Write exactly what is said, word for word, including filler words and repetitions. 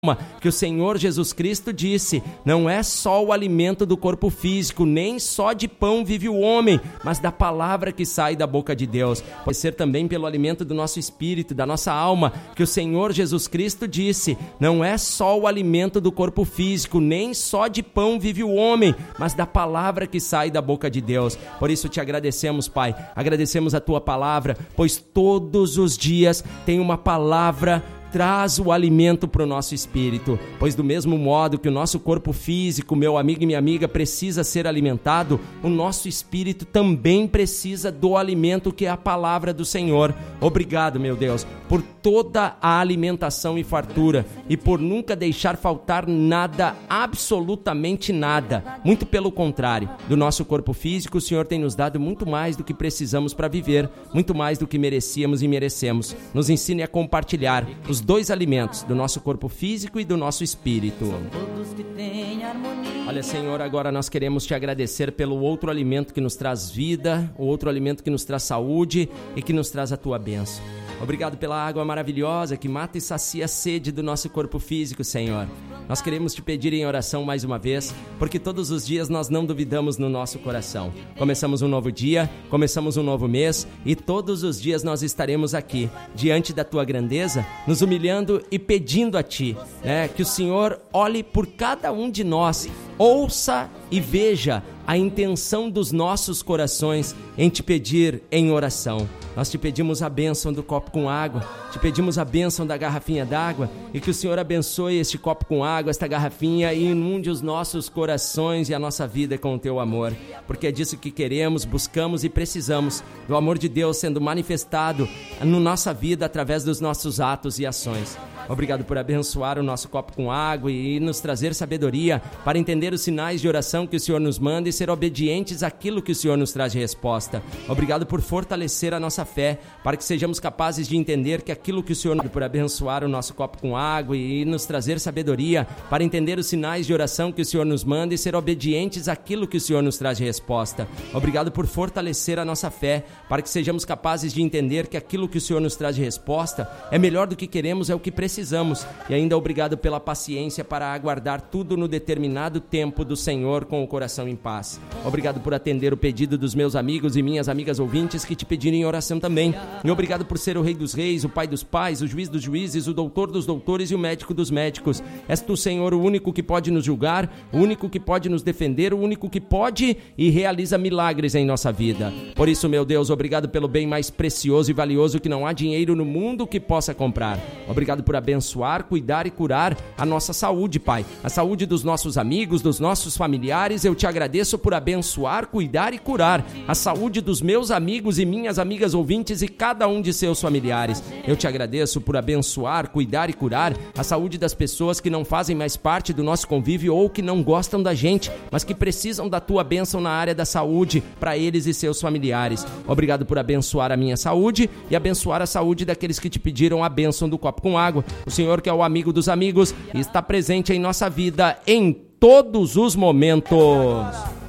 que o Senhor Jesus Cristo disse, não é só o alimento do corpo físico, nem só de pão vive o homem, mas da palavra que sai da boca de Deus. Pode ser também pelo alimento do nosso espírito, da nossa alma, que o Senhor Jesus Cristo disse, não é só o alimento do corpo físico, nem só de pão vive o homem, mas da palavra que sai da boca de Deus. Por isso te agradecemos, Pai, agradecemos a Tua palavra, pois todos os dias tem uma palavra traz o alimento para o nosso espírito, pois do mesmo modo que o nosso corpo físico, meu amigo e minha amiga, precisa ser alimentado, o nosso espírito também precisa do alimento que é a palavra do Senhor. Obrigado, meu Deus, por toda a alimentação e fartura e por nunca deixar faltar nada, absolutamente nada. Muito pelo contrário, do nosso corpo físico, o Senhor tem nos dado muito mais do que precisamos para viver, muito mais do que merecíamos e merecemos. Nos ensine a compartilhar os dois alimentos, do nosso corpo físico e do nosso espírito. Olha, Senhor, agora nós queremos te agradecer pelo outro alimento que nos traz vida, o outro alimento que nos traz saúde e que nos traz a tua bênção. Obrigado pela água maravilhosa que mata e sacia a sede do nosso corpo físico, Senhor. Nós queremos te pedir em oração mais uma vez, porque todos os dias nós não duvidamos no nosso coração. Começamos um novo dia, começamos um novo mês e todos os dias nós estaremos aqui, diante da tua grandeza, nos humilhando e pedindo a ti, né, que o Senhor olhe por cada um de nós, ouça e veja a intenção dos nossos corações em te pedir em oração. Nós te pedimos a bênção do copo com água, te pedimos a bênção da garrafinha d'água e que o Senhor abençoe este copo com água, esta garrafinha e inunde os nossos corações e a nossa vida com o teu amor, porque é disso que queremos, buscamos e precisamos, do amor de Deus sendo manifestado na nossa vida através dos nossos atos e ações. Obrigado por abençoar o nosso copo com água e nos trazer sabedoria para entender os sinais de oração que o Senhor nos manda e ser obedientes àquilo que o Senhor nos traz de resposta. Obrigado por fortalecer a nossa fé, para que sejamos capazes de entender que aquilo que o Senhor... Por abençoar o nosso copo com água e nos trazer sabedoria para entender os sinais de oração que o Senhor nos manda e ser obedientes àquilo que o Senhor nos traz de resposta. Obrigado por fortalecer a nossa fé, para que sejamos capazes de entender que aquilo que o Senhor nos traz de resposta é melhor do que queremos, é o que precisamos. Precisamos. E ainda obrigado pela paciência para aguardar tudo no determinado tempo do Senhor com o coração em paz. Obrigado por atender o pedido dos meus amigos e minhas amigas ouvintes que te pediram em oração também. E obrigado por ser o Rei dos Reis, o Pai dos Pais, o Juiz dos Juízes, o Doutor dos Doutores e o Médico dos Médicos. És tu, Senhor, o único que pode nos julgar, o único que pode nos defender, o único que pode e realiza milagres em nossa vida. Por isso, meu Deus, obrigado pelo bem mais precioso e valioso que não há dinheiro no mundo que possa comprar. Obrigado por abençoar, cuidar e curar a nossa saúde, Pai. A saúde dos nossos amigos, dos nossos familiares. Eu te agradeço por abençoar, cuidar e curar a saúde dos meus amigos e minhas amigas ouvintes e cada um de seus familiares. Eu te agradeço por abençoar, cuidar e curar a saúde das pessoas que não fazem mais parte do nosso convívio ou que não gostam da gente, mas que precisam da tua bênção na área da saúde para eles e seus familiares. Obrigado por abençoar a minha saúde e abençoar a saúde daqueles que te pediram a bênção do copo com água. O Senhor, que é o amigo dos amigos, está presente em nossa vida em todos os momentos.